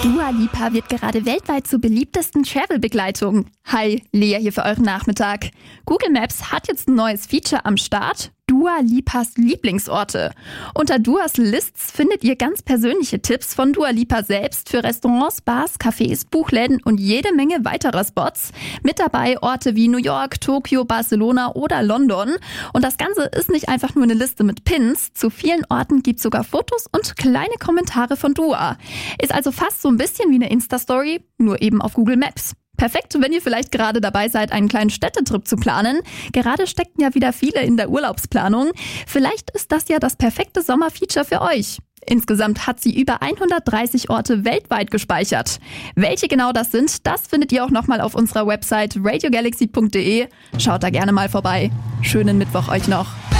Dua Lipa wird gerade weltweit zur beliebtesten Travel-Begleitung. Hi, Lea hier für euren Nachmittag. Google Maps hat jetzt ein neues Feature am Start. Dua Lipas Lieblingsorte. Unter Duas Lists findet ihr ganz persönliche Tipps von Dua Lipa selbst für Restaurants, Bars, Cafés, Buchläden und jede Menge weiterer Spots. Mit dabei Orte wie New York, Tokio, Barcelona oder London. Und das Ganze ist nicht einfach nur eine Liste mit Pins. Zu vielen Orten gibt's sogar Fotos und kleine Kommentare von Dua. Ist also fast so ein bisschen wie eine Insta-Story, nur eben auf Google Maps. Perfekt, wenn ihr vielleicht gerade dabei seid, einen kleinen Städtetrip zu planen. Gerade stecken ja wieder viele in der Urlaubsplanung. Vielleicht ist das ja das perfekte Sommerfeature für euch. Insgesamt hat sie über 130 Orte weltweit gespeichert. Welche genau das sind, das findet ihr auch nochmal auf unserer Website radiogalaxy.de. Schaut da gerne mal vorbei. Schönen Mittwoch euch noch.